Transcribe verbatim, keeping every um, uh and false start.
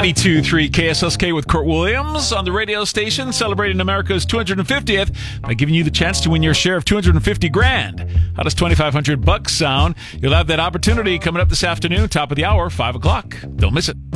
ninety-two point three K S S K with Kurt Williams on the radio station, celebrating America's two hundred fiftieth by giving you the chance to win your share of two hundred fifty grand. How does twenty-five hundred bucks sound? You'll have that opportunity coming up this afternoon, top of the hour, five o'clock. Don't miss it.